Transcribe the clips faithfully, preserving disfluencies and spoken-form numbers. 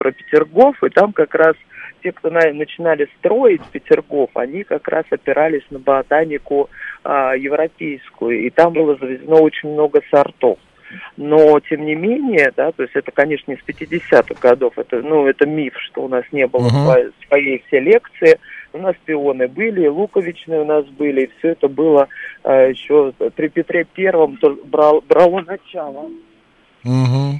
про Петергоф, и там как раз те, кто на, начинали строить Петергоф, они как раз опирались на ботанику а, европейскую, и там было завезено очень много сортов. Но, тем не менее, да, то есть это, конечно, из пятидесятых годов, это, ну, это миф, что у нас не было uh-huh. своей, своей селекции. У нас пионы были, луковичные у нас были, и все это было а, еще при Петре Первом брал, брало начало. Угу.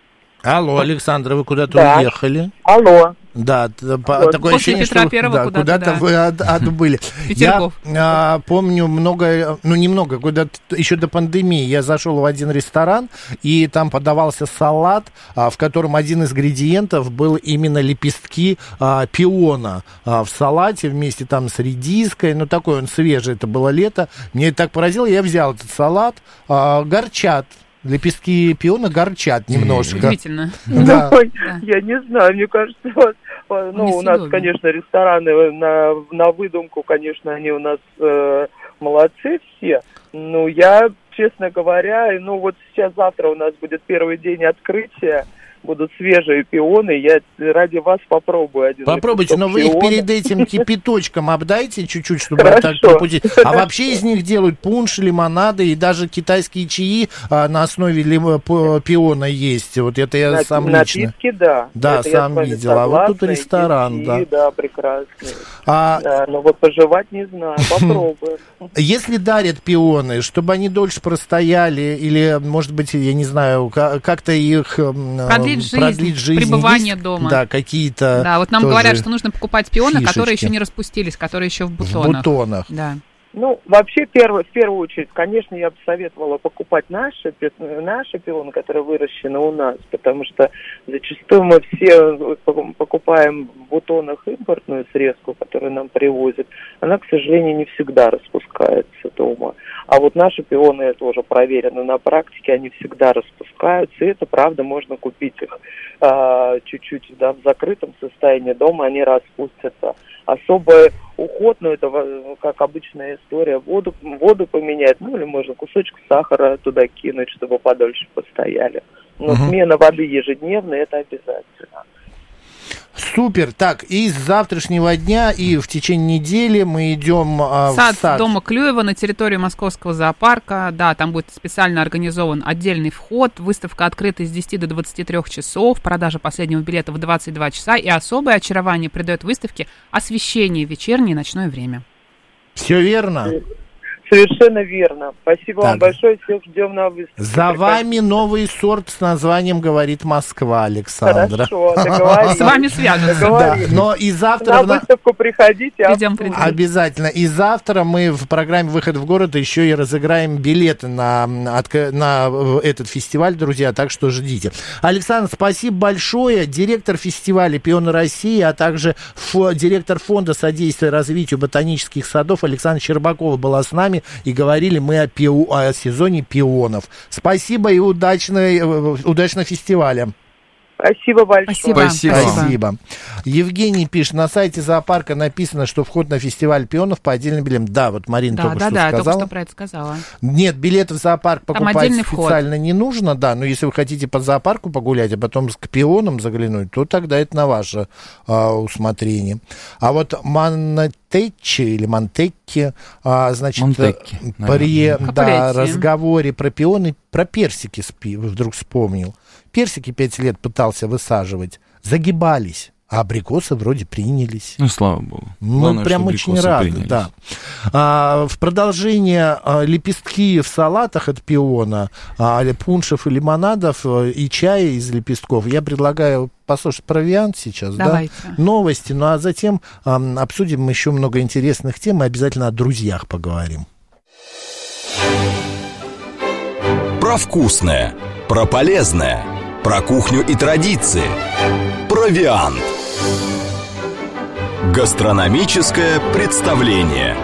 Алло, Александра, вы куда-то да. уехали? Алло. Да, вот. такое После ощущение, Петра что Первого да, куда-то, куда-то да. вы от, отбыли. Я а, помню много, ну немного, куда еще до пандемии я зашел в один ресторан, и там подавался салат, а, в котором один из ингредиентов был именно лепестки а, пиона а, в салате вместе там с редиской, ну такой он свежий, это было лето. Мне это так поразило, я взял этот салат, а, горчат. Лепестки пиона горчат немножко. Удивительно. Да. Ну, я не знаю, мне кажется, вот, ну, у нас, конечно, рестораны на, на выдумку, конечно, они у нас э, молодцы все. Ну, я, честно говоря, ну, вот сейчас завтра у нас будет первый день открытия, будут свежие пионы, я ради вас попробую один. Попробуйте, но вы их пиона. перед этим кипяточком обдайте чуть-чуть, чтобы Хорошо. так попустить. А вообще из них делают пунш, лимонады и даже китайские чаи а, на основе лим... пиона есть. Вот это я На, сам напитки, лично. Напитки, да. Да, это сам видел. А вот тут ресторан, и, да. Да, прекрасный. А... Да, но вот пожевать не знаю, попробую. Если дарят пионы, чтобы они дольше простояли, или, может быть, я не знаю, как-то их... Продлить жизнь, продлить жизнь, пребывание есть, дома. Да, какие-то. Да, вот нам говорят, что нужно покупать пионы, фишечки. которые еще не распустились, которые еще в бутонах. В бутонах. Да. Ну, вообще, первое, в первую очередь, конечно, я бы советовала покупать наши, наши пионы, которые выращены у нас, потому что зачастую мы все покупаем в бутонах импортную срезку, которую нам привозят. Она, к сожалению, не всегда распускается дома. А вот наши пионы тоже проверены на практике, они всегда распускаются, и это правда, можно купить их а, чуть-чуть да, в закрытом состоянии дома, они распустятся. Особый уход, ну это как обычная история, воду, воду поменять, ну или можно кусочек сахара туда кинуть, чтобы подольше постояли. Но угу. смена воды ежедневная, это обязательно. Супер. Так, и с завтрашнего дня и в течение недели мы идем а, сад в сад дома Клюева на территории Московского зоопарка. Да, там будет специально организован отдельный вход. Выставка открыта с десяти до двадцати трёх часов. Продажа последнего билета в двадцать два часа. И особое очарование придает выставке освещение в вечернее и ночное время. Все верно? Совершенно верно. Спасибо так. вам большое. Всех ждем на выставке. За вами новый сорт с названием «Говорит Москва», Александра. Хорошо, договорились. С вами свяжутся. Да, но и завтра... На выставку приходите. Придем, придем. Обязательно. И завтра мы в программе «Выход в город» еще и разыграем билеты на, на этот фестиваль, друзья, так что ждите. Александр, спасибо большое. Директор фестиваля «Пионы России», а также фо, директор фонда содействия развитию ботанических садов Александра Щербакова была с нами. И говорили мы о, пио, о сезоне пионов. Спасибо и удачного, удачного фестиваля. Спасибо большое. Спасибо. Спасибо. Евгений пишет, на сайте зоопарка написано, что вход на фестиваль пионов по отдельным билетам. Да, вот Марина да, только да, что да, сказала. Да, только что про это сказала. Нет, билеты в зоопарк покупать специально вход. не нужно, да, но если вы хотите по зоопарку погулять, а потом к пионам заглянуть, то тогда это на ваше а, усмотрение. А вот Монтеччи или Монтекки, а, значит, Монтекки, при да, Капулетти. разговоре про пионы, про персики спи, вдруг вспомнил. Персики пять лет пытался высаживать, загибались, а абрикосы вроде принялись. Ну, слава богу. Ну, Главное, прям очень рады, принялись. да. А, в продолжение а, лепестки в салатах от пиона, а, пуншев и лимонадов а, и чая из лепестков. Я предлагаю послушать провиант сейчас, Давайте. да? Новости, ну а затем а, обсудим еще много интересных тем и обязательно о друзьях поговорим. Про вкусное, про полезное, про кухню и традиции. Провиант. Гастрономическое представление.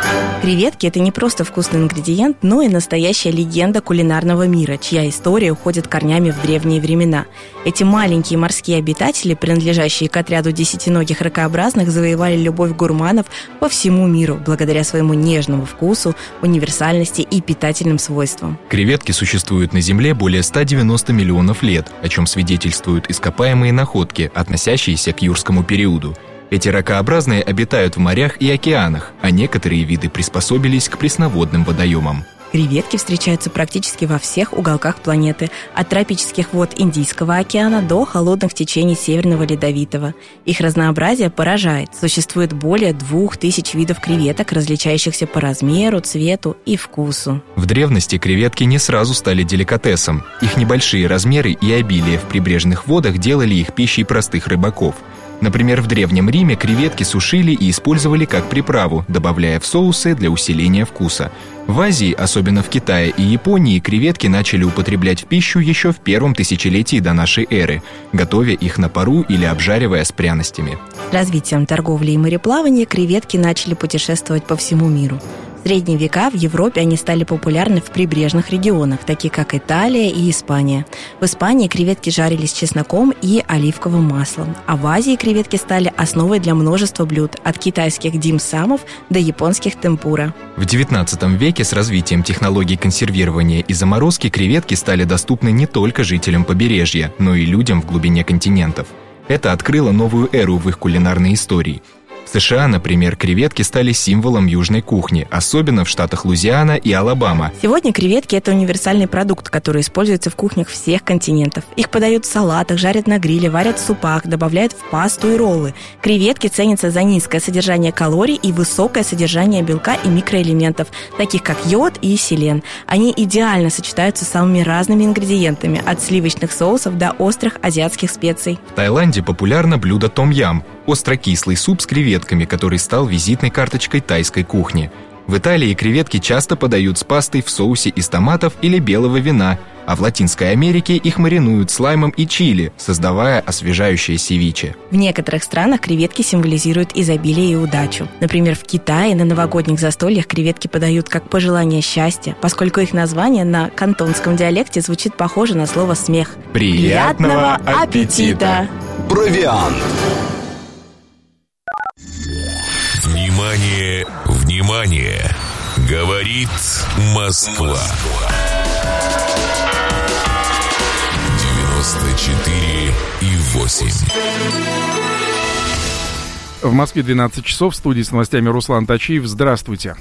Креветки – это не просто вкусный ингредиент, но и настоящая легенда кулинарного мира, чья история уходит корнями в древние времена. Эти маленькие морские обитатели, принадлежащие к отряду десятиногих ракообразных, завоевали любовь гурманов по всему миру благодаря своему нежному вкусу, универсальности и питательным свойствам. Креветки существуют на Земле более ста девяноста миллионов лет, о чем свидетельствуют ископаемые находки, относящиеся к юрскому периоду. Эти ракообразные обитают в морях и океанах, а некоторые виды приспособились к пресноводным водоемам. Креветки встречаются практически во всех уголках планеты, от тропических вод Индийского океана до холодных течений Северного Ледовитого. Их разнообразие поражает. Существует более двух тысяч видов креветок, различающихся по размеру, цвету и вкусу. В древности креветки не сразу стали деликатесом. Их небольшие размеры и обилие в прибрежных водах делали их пищей простых рыбаков. Например, в Древнем Риме креветки сушили и использовали как приправу, добавляя в соусы для усиления вкуса. В Азии, особенно в Китае и Японии, креветки начали употреблять в пищу еще в первом тысячелетии до нашей эры, готовя их на пару или обжаривая с пряностями. С развитием торговли и мореплавания креветки начали путешествовать по всему миру. В средние века в Европе они стали популярны в прибрежных регионах, таких как Италия и Испания. В Испании креветки жарились с чесноком и оливковым маслом, а в Азии креветки стали основой для множества блюд, от китайских дим-самов до японских темпура. В девятнадцатом веке с развитием технологий консервирования и заморозки креветки стали доступны не только жителям побережья, но и людям в глубине континентов. Это открыло новую эру в их кулинарной истории. В США, например, креветки стали символом южной кухни, особенно в штатах Луизиана и Алабама. Сегодня креветки – это универсальный продукт, который используется в кухнях всех континентов. Их подают в салатах, жарят на гриле, варят в супах, добавляют в пасту и роллы. Креветки ценятся за низкое содержание калорий и высокое содержание белка и микроэлементов, таких как йод и селен. Они идеально сочетаются с самыми разными ингредиентами, от сливочных соусов до острых азиатских специй. В Таиланде популярно блюдо том-ям – остро-кислый суп с креветками, который стал визитной карточкой тайской кухни. В Италии креветки часто подают с пастой в соусе из томатов или белого вина, а в Латинской Америке их маринуют с лаймом и чили, создавая освежающее севиче. В некоторых странах креветки символизируют изобилие и удачу. Например, в Китае на новогодних застольях креветки подают как пожелание счастья, поскольку их название на кантонском диалекте звучит похоже на слово «смех». Приятного аппетита! Провиант. Внимание, внимание! Говорит Москва. девяносто четыре и восемь. В Москве двенадцать часов. В студии с новостями Руслан Тачиев. Здравствуйте.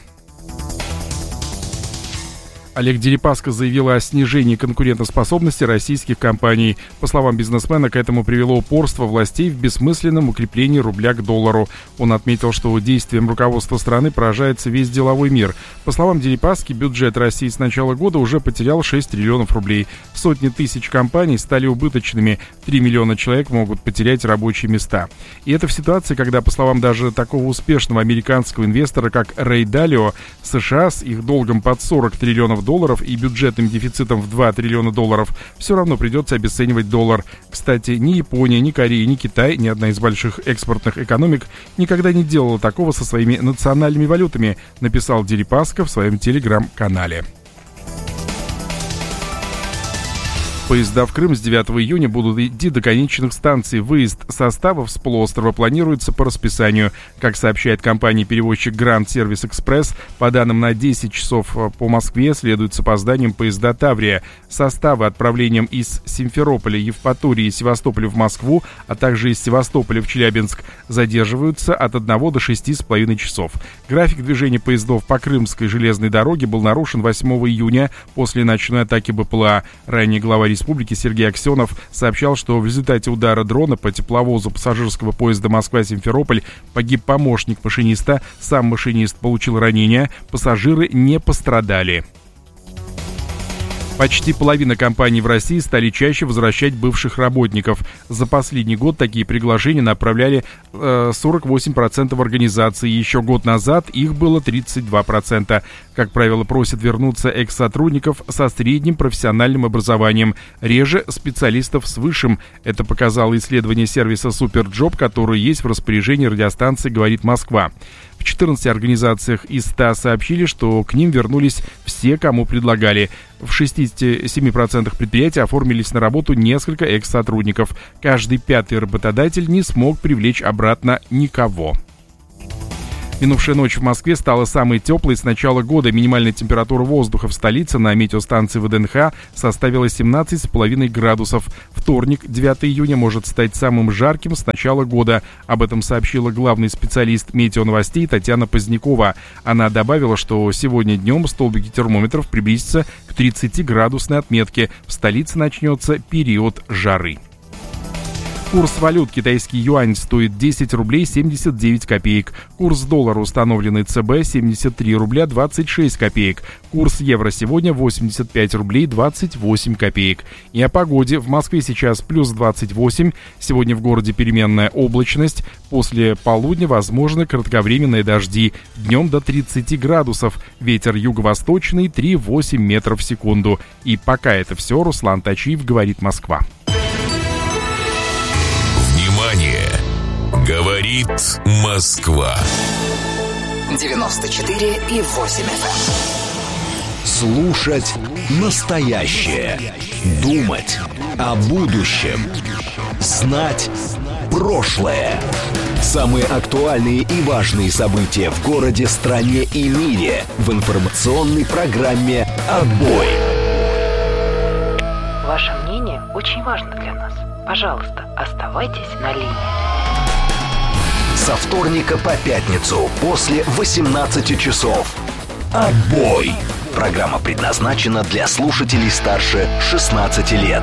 Олег Дерипаска заявил о снижении конкурентоспособности российских компаний. По словам бизнесмена, к этому привело упорство властей в бессмысленном укреплении рубля к доллару. Он отметил, что действием руководства страны поражается весь деловой мир. По словам Дерипаски, бюджет России с начала года уже потерял шесть триллионов рублей. Сотни тысяч компаний стали убыточными. три миллиона человек могут потерять рабочие места. И это в ситуации, когда, по словам даже такого успешного американского инвестора, как Рэй Далио, США с их долгом под сорок триллионов долларов и бюджетным дефицитом в два триллиона долларов все равно придется обесценивать доллар. Кстати, ни Япония, ни Корея, ни Китай, ни одна из больших экспортных экономик никогда не делала такого со своими национальными валютами, написал Дерипаска в своем телеграм-канале. Поезда в Крым с девятого июня будут идти до конечных станций. Выезд составов с полуострова планируется по расписанию. Как сообщает компания-перевозчик Grand Service Express, по данным на десять часов по Москве следует с опозданием поезда «Таврия». Составы отправлением из Симферополя, Евпатории и Севастополя в Москву, а также из Севастополя в Челябинск задерживаются от одного до шести с половиной часов. График движения поездов по Крымской железной дороге был нарушен восьмого июня после ночной атаки БПЛА. Ранее глава республики Сергей Аксенов сообщал, что в результате удара дрона по тепловозу пассажирского поезда Москва-Симферополь погиб помощник машиниста, сам машинист получил ранения, пассажиры не пострадали. Почти половина компаний в России стали чаще возвращать бывших работников. За последний год такие приглашения направляли э, сорок восемь процентов организаций. Еще год назад их было тридцать два процента. Как правило, просят вернуться экс-сотрудников со средним профессиональным образованием, реже специалистов с высшим. Это показало исследование сервиса Суперджоп, который есть в распоряжении радиостанции «Говорит Москва». В В четырнадцати организациях из ста сообщили, что к ним вернулись все, кому предлагали. В шестидесяти семи процентах предприятий оформились на работу несколько экс-сотрудников. Каждый пятый работодатель не смог привлечь обратно никого. Минувшая ночь в Москве стала самой теплой с начала года. Минимальная температура воздуха в столице на метеостанции ВДНХ составила семнадцать с половиной градусов. Вторник, девятого июня, может стать самым жарким с начала года. Об этом сообщила главный специалист метеоновостей Татьяна Позднякова. Она добавила, что сегодня днем столбики термометров приблизятся к тридцатиградусной отметке. В столице начнется период жары. Курс валют: китайский юань стоит десять рублей семьдесят девять копеек. Курс доллара, установленный ЦБ, семьдесят три рубля двадцать шесть копеек. Курс евро сегодня восемьдесят пять рублей двадцать восемь копеек. И о погоде. В Москве сейчас плюс двадцать восемь. Сегодня в городе переменная облачность. После полудня возможны кратковременные дожди. Днем до тридцати градусов. Ветер юго-восточный три целых восемь десятых метров в секунду. И пока это все. Руслан Тачиев, говорит Москва. Говорит Москва. девяносто четыре и восемь эф эм. Слушать настоящее. Думать о будущем. Знать прошлое. Самые актуальные и важные события в городе, стране и мире в информационной программе «Отбой». Ваше мнение очень важно для нас. Пожалуйста, оставайтесь на линии. Со вторника по пятницу после восемнадцати часов. «Отбой». Программа предназначена для слушателей старше шестнадцати лет.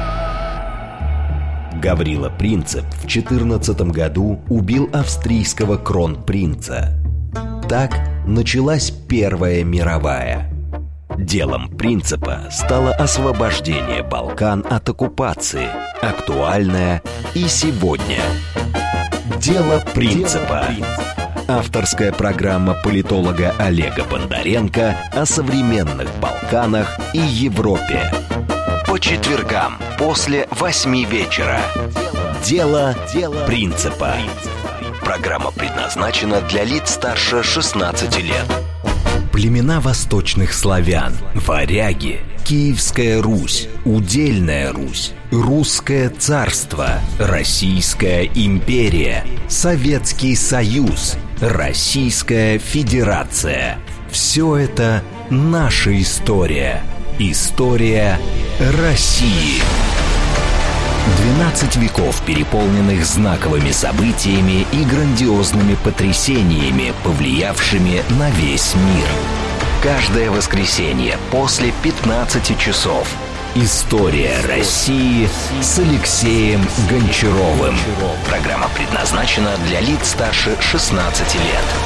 Гаврила Принцип в четырнадцатом году убил австрийского кронпринца. Так началась Первая мировая. Делом Принципа стало освобождение Балкан от оккупации, актуальное и сегодня. Дело Принципа. Авторская программа политолога Олега Бондаренко о современных Балканах и Европе. По четвергам после восьми вечера. Дело Принципа. Программа предназначена для лиц старше шестнадцати лет. Племена восточных славян, варяги, Киевская Русь, Удельная Русь, Русское царство, Российская империя, Советский Союз, Российская Федерация. Все это наша история. История России. двенадцать веков, переполненных знаковыми событиями и грандиозными потрясениями, повлиявшими на весь мир. Каждое воскресенье после пятнадцати часов. История России с Алексеем Гончаровым. Программа предназначена для лиц старше шестнадцати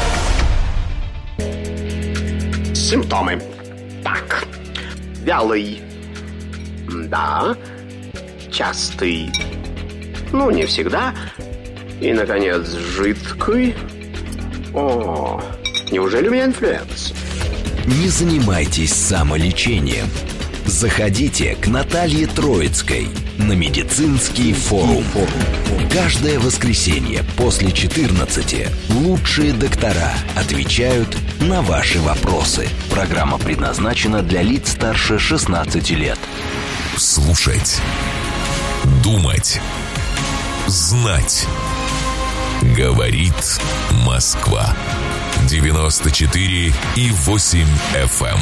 лет. Симптомы. Так. Вялый. Да. Частый. Ну, не всегда. И, наконец, жидкий. О, неужели у меня инфлюенс? Не занимайтесь самолечением. Заходите к Наталье Троицкой на медицинский форум. Каждое воскресенье после четырнадцати лучшие доктора отвечают на ваши вопросы. Программа предназначена для лиц старше шестнадцати лет. Слушать. Думать. Знать. Говорит Москва. девяносто четыре и восемь эф эм.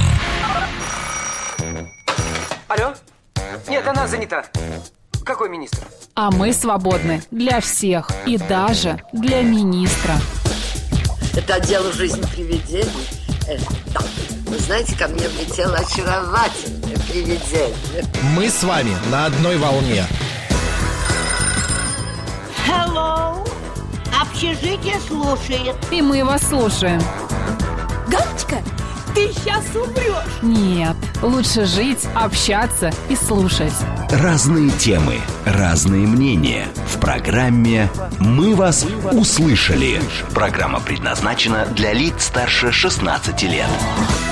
Алло? Нет, она занята. Какой министр? А мы свободны для всех и даже для министра. Это отдел «Жизнь привидений». Э, да. Вы знаете, ко мне влетело очаровательное привидение. Мы с вами на одной волне. Hello! Общежитие слушает. И мы вас слушаем. Галочка, ты сейчас умрешь. Нет, лучше жить, общаться и слушать. Разные темы, разные мнения. В программе «Мы вас услышали». Программа предназначена для лиц старше шестнадцати лет.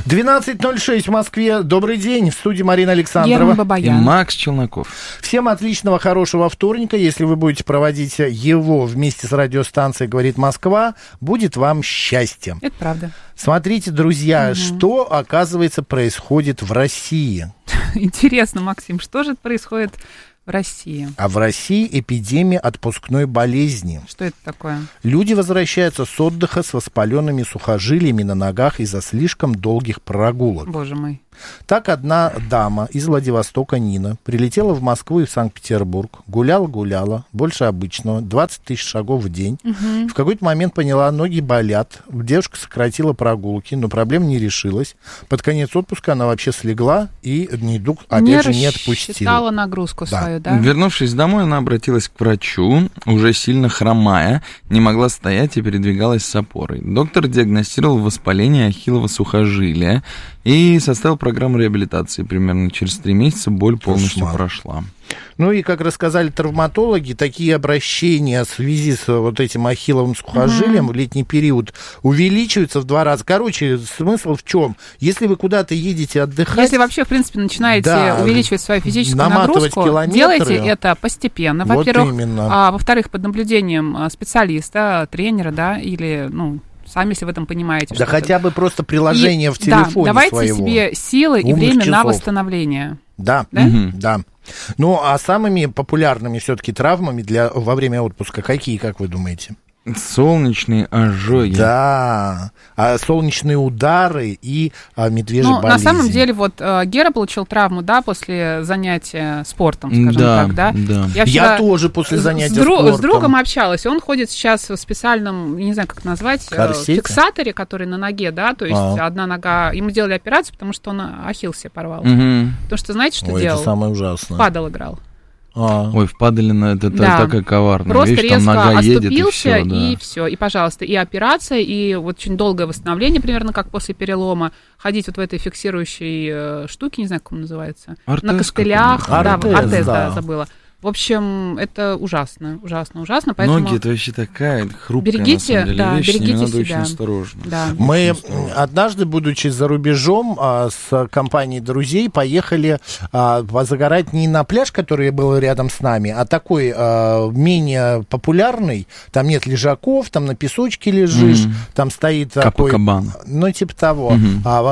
двенадцать ноль шесть в Москве. Добрый день. В студии Марина Александрова. Герман Бабаян. И Макс Челноков. Всем отличного, хорошего вторника. Если вы будете проводить его вместе с радиостанцией «Говорит Москва», будет вам счастье. Это правда. Смотрите, друзья, угу. что, оказывается, происходит в России. Интересно, Максим, что же происходит в России? А в России эпидемия отпускной болезни. Что это такое? Люди возвращаются с отдыха с воспаленными сухожилиями на ногах из-за слишком долгих прогулок. Боже мой. Так одна дама из Владивостока, Нина, прилетела в Москву и в Санкт-Петербург, гуляла-гуляла, больше обычного, двадцать тысяч шагов в день. Угу. В какой-то момент поняла, ноги болят. Девушка сократила прогулки, но проблема не решилась. Под конец отпуска она вообще слегла и недуг, опять не же, не отпустила. рассчитала нагрузку да. свою, да? Вернувшись домой, она обратилась к врачу, уже сильно хромая, не могла стоять и передвигалась с опорой. Доктор диагностировал воспаление ахиллова сухожилия и составил программу реабилитации. Примерно через три месяца боль полностью Кошмар. прошла. Ну и, как рассказали травматологи, такие обращения в связи с вот этим ахилловым сухожилием mm-hmm. в летний период увеличиваются в два раза. Короче, смысл в чем? Если вы куда-то едете отдыхать... Если вообще, в принципе, начинаете да, увеличивать свою физическую нагрузку, километры. Делайте это постепенно. Во-первых, вот именно. а, во-вторых, под наблюдением специалиста, тренера, да, или, ну... Сами, если в этом понимаете. Да хотя бы просто приложение и, в телефоне да, давайте своего. себе силы и время часов. на восстановление. Да, да. Угу. да. Ну, а самыми популярными все-таки травмами для, во время отпуска какие, как вы думаете? Солнечные ожоги. Да, а солнечные удары и а, медвежьи ну, болезни. На самом деле, вот э, Гера получил травму, да, после занятия спортом, скажем да, так, да? да. Я, Я тоже после занятия с, дру- спортом. С другом общалась, он ходит сейчас в специальном, не знаю, как назвать, Корсете? фиксаторе, который на ноге, да, то есть А-а. одна нога, ему делали операцию, потому что он ахилл себе порвал. Угу. Потому что, знаете, что Ой, делал? Это самое ужасное. Падал играл. А. Ой, впадали на это, да. такая коварная Просто вещь, резко там нога едет, и оступился, все, да. и все, и, пожалуйста, и операция, и вот очень долгое восстановление, примерно как после перелома, ходить вот в этой фиксирующей э, штуке, не знаю, как он называется, артез на костылях, да, артез, артез, да. да, забыла. В общем, это ужасно, ужасно, ужасно. Поэтому ноги это вообще такая хрупкая, берегите, на самом деле, да, вещь, берегите надо себя. очень осторожно. Да. Мы осторожно. однажды, будучи за рубежом, а, с компанией друзей поехали а, позагорать не на пляж, который был рядом с нами, а такой а, менее популярный. Там нет лежаков, там на песочке лежишь, mm-hmm. там стоит такой... Капакабана. Ну, типа того. Mm-hmm. А,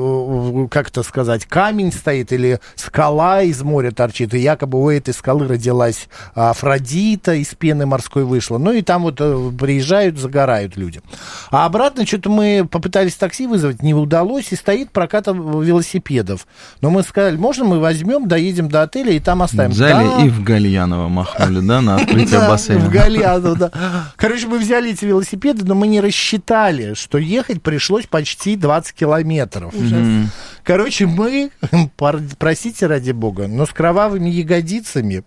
а, как это сказать, камень стоит или скала из моря торчит, и якобы у этой скалы родилась Афродита, из пены морской вышла. Ну, и там вот приезжают, загорают люди. А обратно что-то мы попытались такси вызвать, не удалось, и стоит прокат велосипедов. Но мы сказали, можно мы возьмем, доедем до отеля и там оставим. Взяли да. и в Гальяново махнули, да, на открытие бассейна. в Гальяново, да. Короче, мы взяли эти велосипеды, но мы не рассчитали, что ехать пришлось почти двадцать километров. Ужас. Короче, мы, простите ради бога, но с кровавыми ягодицами,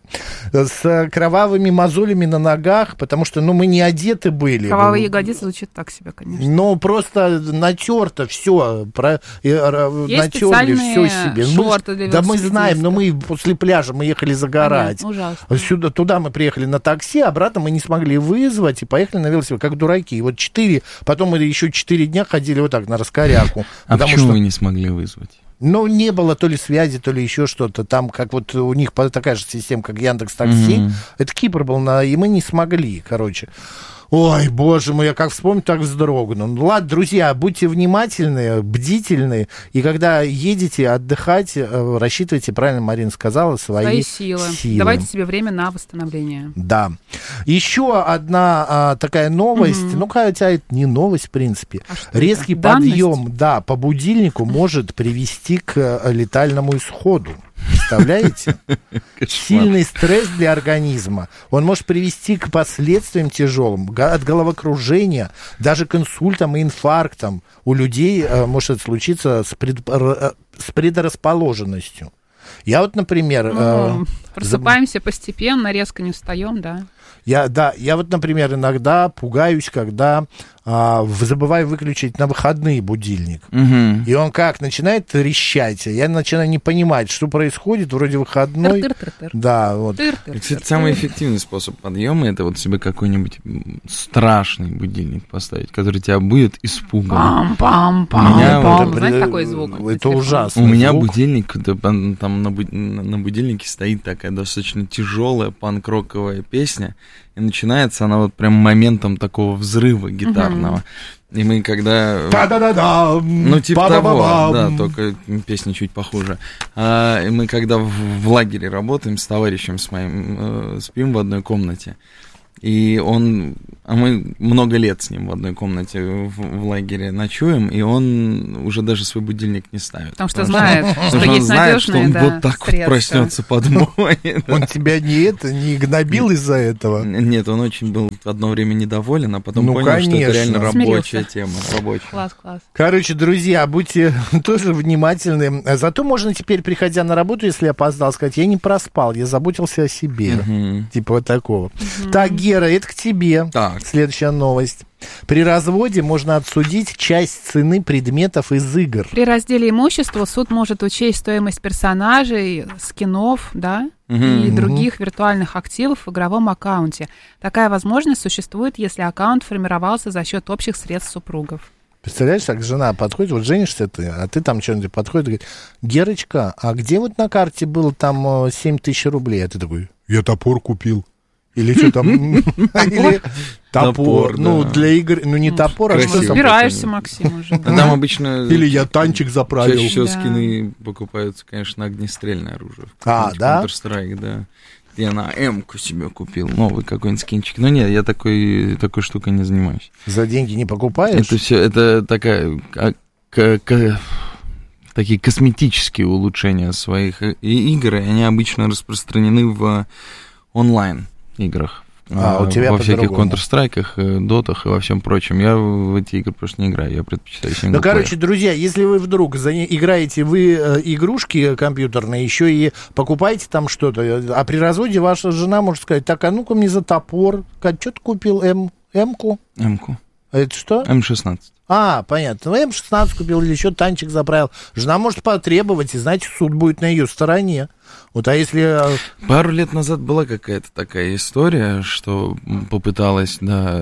с кровавыми мозолями на ногах, потому что, ну, мы не одеты были. Кровавые ягодицы звучит так себе, конечно. Ну, просто натерто все, про, натерли все себе. Шорты для да мы знаем, но мы после пляжа мы ехали загорать. Понятно, ужасно. Сюда, туда мы приехали на такси, обратно мы не смогли вызвать и поехали на велосипеде, как дураки. И вот четыре, потом мы еще четыре дня ходили вот так на раскоряку. А почему что... вы не смогли вызвать? Ну, не было то ли связи, то ли еще что-то. Там, как вот у них такая же система, как Яндекс.Такси. Mm-hmm. Это Кипр был, на... и мы не смогли, короче. Ой, боже мой, я как вспомню, так вздрогну. Ну, ладно, друзья, будьте внимательны, бдительны, и когда едете отдыхать, рассчитывайте, правильно Марина сказала, свои, свои силы. силы. Давайте себе время на восстановление. Да. Еще одна а, такая новость, mm-hmm. ну, хотя это не новость, в принципе. А резкий это? подъем, Данность? да, по будильнику может привести к летальному исходу. Представляете? Сильный стресс для организма. Он может привести к последствиям тяжелым, от головокружения, даже к инсультам и инфарктам. У людей э, может это случиться с, пред, э, с предрасположенностью. Я вот, например... Э, Просыпаемся постепенно, резко не встаем, да? Я, да, я вот, например, иногда пугаюсь, когда а, забываю выключить на выходные будильник. Угу. И он как, начинает трещать. Я начинаю не понимать, что происходит, вроде выходной. Тыр-тыр-тыр-тыр. Да, вот. Тыр-тыр-тыр. Кстати, самый эффективный способ подъема — это вот себе какой-нибудь страшный будильник поставить, который тебя будет испуган. Пам-пам-пам-пам. Знаете, такой звук? Это ужасно. У меня будильник, там на будильнике стоит такая достаточно тяжелая панк-роковая песня, и начинается она вот прям моментом такого взрыва гитарного. И мы когда... Та-да-да-да! Ну, типа того, да, только песня чуть похуже. А, и мы когда в, в лагере работаем с товарищем с моим, э, спим в одной комнате, и он... А мы много лет с ним в одной комнате в, в лагере ночуем, и он уже даже свой будильник не ставит. Потому что знает, что, что он есть знает, что он да, вот так средства. Вот проснется под мой. Он тебя не это, не гнобил из-за этого? Нет, он очень был одно время недоволен, а потом ну, понял, конечно. что это реально рабочая Смирился. тема. Рабочая. Класс, класс. Короче, друзья, будьте тоже внимательны. Зато можно теперь, приходя на работу, если опоздал, сказать, я не проспал, я заботился о себе. Угу. Типа вот такого. Угу. Так, Гера, это к тебе. Так. Следующая новость. При разводе можно отсудить часть цены предметов из игр. При разделе имущества суд может учесть стоимость персонажей, скинов, да, угу, и угу. других виртуальных активов в игровом аккаунте. Такая возможность существует, если аккаунт формировался за счет общих средств супругов. Представляешь, так жена подходит, вот женишься ты, а ты там что-нибудь подходит и говорит, Герочка, а где вот на карте было там семь тысяч рублей? А ты такой, я топор купил. Или что там? Или топор. Ну, для игр, ну не топор, а что там? Собираешься, Максим, уже. Там обычно... Или я танчик заправил. Чаще всего скины покупаются, конечно, огнестрельное оружие. А, да? Counter-Strike, да. Я на М-ку себе купил, новый какой-нибудь скинчик. Но нет, я такой, такой штукой не занимаюсь. За деньги не покупаешь? Это все, это такая... К, к, такие косметические улучшения своих игр, и они обычно распространены в онлайн играх. А, у тебя во всяких по-другому. Counter-Strike'ах, дотах и во всем прочем. Я в эти игры просто не играю, я предпочитаю синглплеер. Ну, короче, друзья, если вы вдруг за... играете вы э, игрушки компьютерные, еще и покупаете там что-то, а при разводе ваша жена может сказать, так, а ну-ка мне за топор, что ты купил, М, М-ку? М-ку. А это что? эм шестнадцать. А, понятно. Ну, эм шестнадцать купил или еще танчик заправил. Жена может потребовать, и, знаете, суд будет на ее стороне. Вот, а если... Пару лет назад была какая-то такая история, что попыталась, да,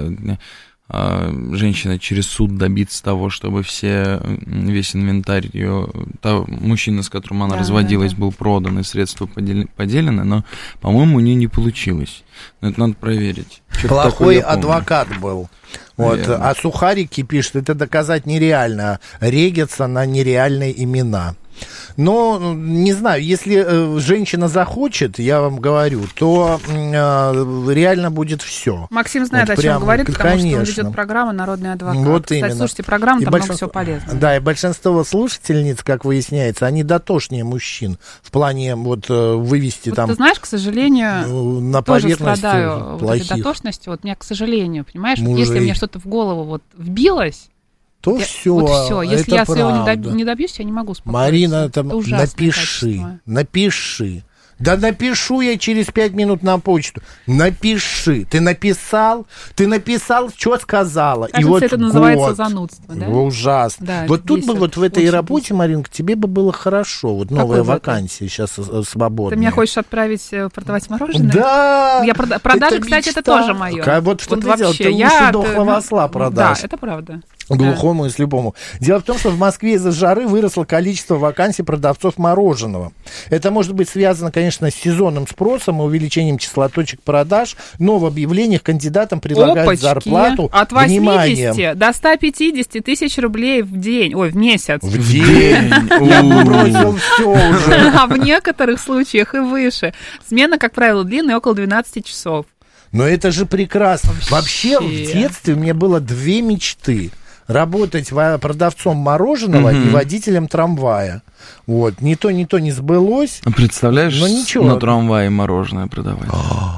женщина через суд добиться того, чтобы все, весь инвентарь ее, того, мужчина, с которым она да, разводилась, да, да. был продан, и средства поделены, но, по-моему, у нее не получилось. Но это надо проверить. Что-то плохой адвокат был. Вот. А сухарики пишет, это доказать нереально. Регятся на нереальные имена. Но, не знаю, если э, женщина захочет, я вам говорю, то э, реально будет все. Максим знает, вот о чем говорит, потому конечно. Что он ведет программу «Народный адвокат». Вот Кстати, именно. Слушайте программу, там большинство, много всего полезного. Да, и большинство слушательниц, как выясняется, они дотошнее мужчин в плане вот вывести вот там... Ты знаешь, к сожалению, на тоже страдаю вот этой дотошностью. Вот меня, к сожалению, понимаешь, вот если мне что-то в голову вот вбилось, то я, все. Вот все. Если это я правда. своего не, доб, не добьюсь, я не могу успокоиться. Марина, там, это напиши, качество. напиши. Да напишу я через пять минут на почту. Напиши. Ты написал? Ты написал, что сказала. Кажется, и вот это год. называется занудство, да? Ужасно. Да, вот тут бы вот в этой работе, бесит. Маринка, тебе бы было хорошо. Вот новая Какой вакансия сейчас свободная. Ты меня хочешь отправить продавать мороженое? Да! Я прода- продажи, это кстати, это тоже мое. Вот в том вот дело, ты я, лучше дохлого осла продашь. Да, это правда. Глухому да. и слепому. Дело в том, что в Москве из-за жары выросло количество вакансий продавцов мороженого. Это может быть связано, конечно, с сезонным спросом и увеличением числа точек продаж, но в объявлениях кандидатам предлагают Опачки. зарплату от восьмидесяти внимание, до ста пятидесяти тысяч рублей в день, ой, в месяц. В день? Я бросил все уже. А в некоторых случаях и выше. Смена, как правило, длинная, около двенадцати часов. Но это же прекрасно. Вообще, в детстве у меня было две мечты. Работать продавцом мороженого mm-hmm. и водителем трамвая. Вот. Ни то, ни то не сбылось. Представляешь, но ничего. На трамвае мороженое продавать?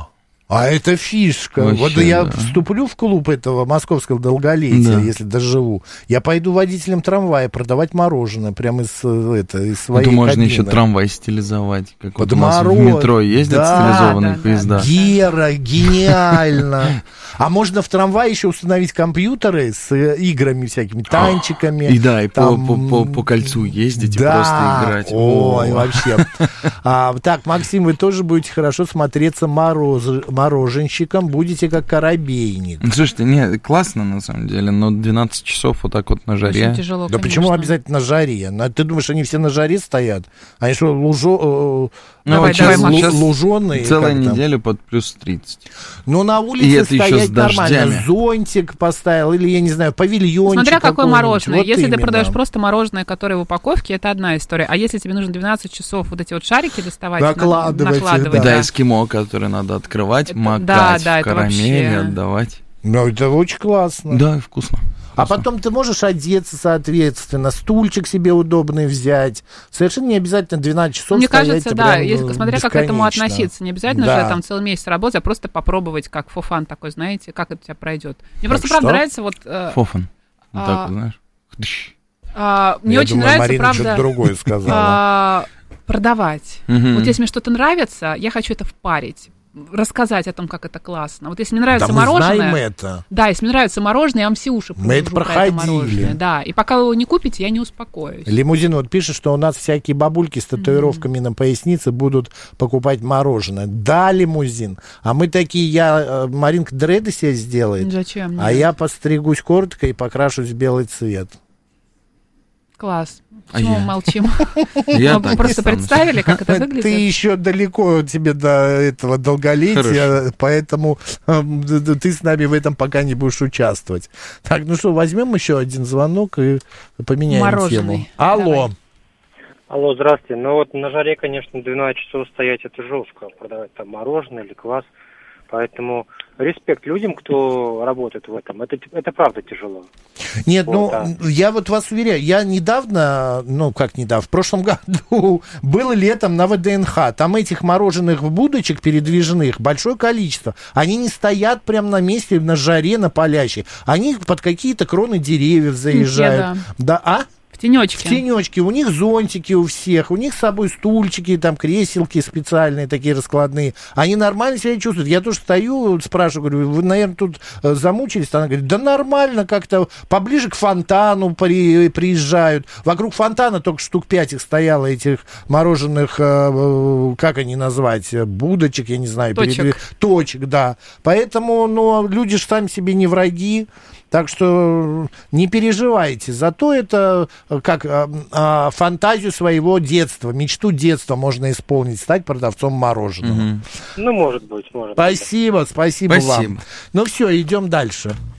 А это фишка. Вообще, вот я да. вступлю в клуб этого московского долголетия, Да. если доживу. Я пойду водителем трамвая продавать мороженое прямо из, это, из своей Это можно кабины. еще трамвай стилизовать, как Под вот у нас мороз. в метро ездят Да, стилизованные да, поезда. Гера, гениально. А можно в трамвае еще установить компьютеры с э, играми всякими, танчиками. И да, и там, по, по, по, по кольцу ездить да. и просто играть. Ой, О. вообще. А, так, Максим, вы тоже будете хорошо смотреться мороз... мороженщиком, будете как коробейник. Слушайте, не, классно на самом деле, но двенадцать часов вот так вот на жаре. Очень тяжело, Да конечно. почему обязательно на жаре? На- Ты думаешь, они все на жаре стоят? Они что, лужо... э, Ну, Давай, вот давай, сейчас, Маш. сейчас луженые? целая как там? неделя под плюс тридцать. Ну, на И улице это еще стоять с нормально. дождями. Зонтик поставил, или, я не знаю, павильончик. Смотря какое какой-нибудь. мороженое. Вот Если именно. ты продаешь просто мороженое, которое в упаковке, это одна история. А если тебе нужно двенадцать часов вот эти вот шарики доставать, Накладывать их, накладывать, Да, да. эскимо, которое надо открывать, Это- макать да, да, в это карамели, вообще- отдавать. Ну, это очень классно. Да, вкусно. А потом ты можешь одеться, соответственно, стульчик себе удобный взять. Совершенно не обязательно двенадцать часов Мне стоять. кажется, прям, да, ну, если, смотря как к этому бесконечно. относиться. Не обязательно Да. же там целый месяц работать, а просто попробовать, как фофан такой, знаете, как это у тебя пройдет. Мне Так просто, что? правда, нравится вот... э, Фофан. Вот а, так вот, знаешь. Хдыщ. а, мне Я очень думаю, нравится, Марина правда... что-то другое сказала. а, продавать. Мгм. Вот если мне что-то нравится, я хочу это впарить. Рассказать о том, как это классно. Вот если мне нравится Да мы мороженое... знаем это. Да, если мне нравится мороженое, я вам все уши Мы это про проходили. мороженое. Да, и пока вы его не купите, я не успокоюсь. Лимузин вот пишет, что у нас всякие бабульки с татуировками на пояснице будут покупать мороженое. Да, лимузин. А мы такие, я, э, Маринка дреды себе сделает, Зачем? а Нет. я постригусь коротко и покрашусь в белый цвет. Класс. А Почему я? мы молчим? Я Мы так и просто останусь. представили, как это выглядит. Ты еще далеко тебе до этого долголетия, Хорошо. поэтому э, д- д- ты с нами в этом пока не будешь участвовать. Так, ну что, возьмем еще один звонок и поменяем Мороженый. тему. Алло. Давай. Алло, здравствуйте. Ну вот на жаре, конечно, двенадцать часов стоять это жестко, продавать там мороженое или квас. Поэтому респект людям, кто работает в этом. Это, это правда тяжело. Нет, Вот, ну, да. я вот вас уверяю, я недавно, ну, как недавно, в прошлом году было летом на ВДНХ, там этих мороженых будочек передвижных большое количество. Они не стоят прямо на месте, на жаре, на палящей. Они под какие-то кроны деревьев заезжают. Да, а? В тенечке. В тенечке. У них зонтики у всех, у них с собой стульчики, там креселки специальные, такие раскладные. Они нормально себя чувствуют. Я тоже стою, спрашиваю, говорю, вы, наверное, тут э, замучились? Она говорит, да нормально, как-то поближе к фонтану при, приезжают. Вокруг фонтана только штук пять их стояло, этих мороженых, э, э, как они назвать, будочек, я не знаю. Точек. передвиж- Точек, да. Поэтому, ну, люди же сами себе не враги. Так что не переживайте. Зато это как а, а, фантазию своего детства, мечту детства можно исполнить, стать продавцом мороженого. Мгм. Ну, может быть, может быть. Спасибо, спасибо, Спасибо. вам. Ну все, идем дальше.